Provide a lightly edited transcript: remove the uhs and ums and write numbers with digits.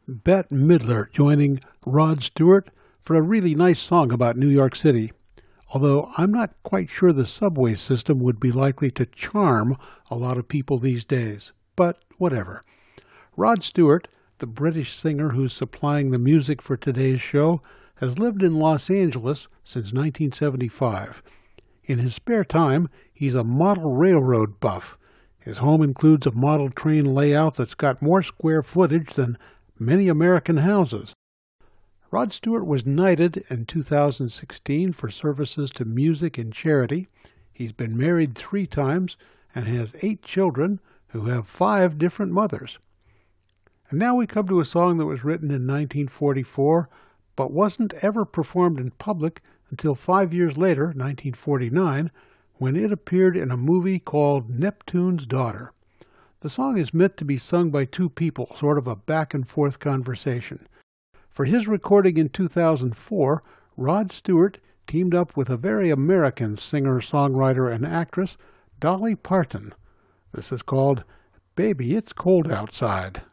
Bette Midler joining Rod Stewart for a really nice song about New York City, although I'm not quite sure the subway system would be likely to charm a lot of people these days, but whatever. Rod Stewart, the British singer who's supplying the music for today's show, has lived in Los Angeles since 1975. In his spare time, he's a model railroad buff. His home includes a model train layout that's got more square footage than many American houses. Rod Stewart was knighted in 2016 for services to music and charity. He's been married 3 times and has 8 children who have 5 different mothers. And now we come to a song that was written in 1944, but wasn't ever performed in public until 5 years later, 1949, when it appeared in a movie called Neptune's Daughter. The song is meant to be sung by 2 people, sort of a back-and-forth conversation. For his recording in 2004, Rod Stewart teamed up with a very American singer-songwriter and actress, Dolly Parton. This is called Baby, It's Cold Outside.